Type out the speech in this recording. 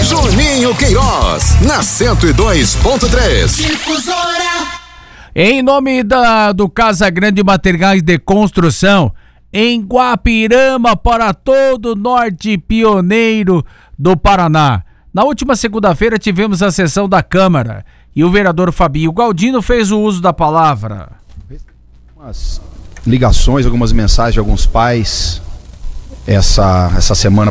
Juninho Queiroz, na 102.3. Difusora. Em nome do Casa Grande Materiais de Construção, em Guapirama, para todo o norte pioneiro do Paraná. Na última segunda-feira tivemos a sessão da Câmara e o vereador Fabinho Galdino fez o uso da palavra. Algumas ligações, algumas mensagens de alguns pais essa semana